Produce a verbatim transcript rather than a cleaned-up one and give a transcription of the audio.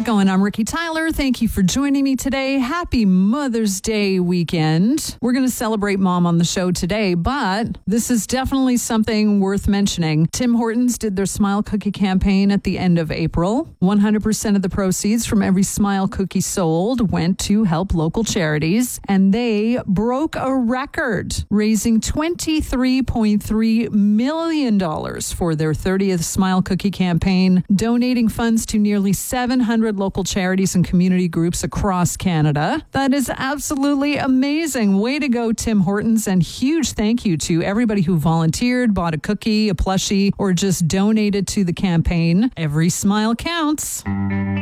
going? I'm Ricky Tyler. Thank you for joining me today. Happy Mother's Day weekend. We're going to celebrate Mom on the show today, but this is definitely something worth mentioning. Tim Hortons did their Smile Cookie campaign at the end of April. one hundred percent of the proceeds from every Smile Cookie sold went to help local charities, and they broke a record, raising twenty-three point three million dollars for their thirtieth Smile Cookie campaign, donating funds to nearly seven hundred local charities and community groups across Canada. That is absolutely amazing. Way to go, Tim Hortons, and huge thank you to everybody who volunteered, bought a cookie, a plushie, or just donated to the campaign. Every smile counts.